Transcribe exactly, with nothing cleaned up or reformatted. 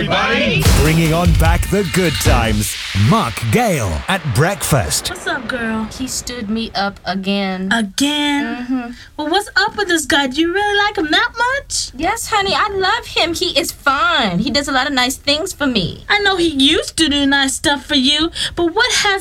everybody. Bringing on back the good times. Mark Gale at breakfast. What's up, girl? He stood me up again. Again? Mm-hmm. Well, what's up with this guy? Do you really like him that much? Yes, honey, I love him. He is fine. He does a lot of nice things for me. I know he used to do nice stuff for you, but what has